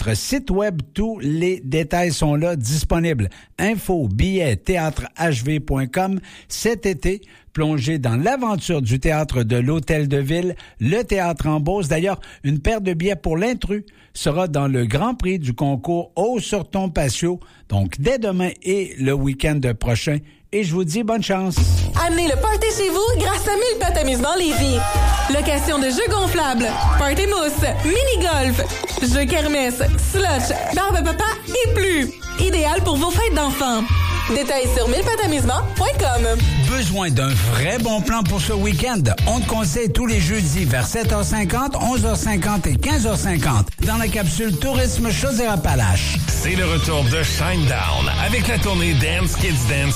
notre site web. Tous les détails sont là, disponibles. Info, billets, théâtrehv.com. Cet été, plongez dans l'aventure du théâtre de l'Hôtel de Ville, le Théâtre en Beauce. D'ailleurs, une paire de billets pour l'intrus sera dans le Grand Prix du concours Haut sur ton patio, donc dès demain et le week-end prochain. Et je vous dis bonne chance. Amenez le party chez vous grâce à 1000 pattes amusement Lévis. Location de jeux gonflables, party mousse, mini-golf, jeux kermesse, slush, barbe à papa et plus. Idéal pour vos fêtes d'enfants. Détails sur 1000patesamusement.com. Besoin d'un vrai bon plan pour ce week-end? On te conseille tous les jeudis vers 7h50, 11h50 et 15h50 dans la capsule Tourisme Chaudière-Appalaches. C'est le retour de Shinedown avec la tournée Dance Kids Dance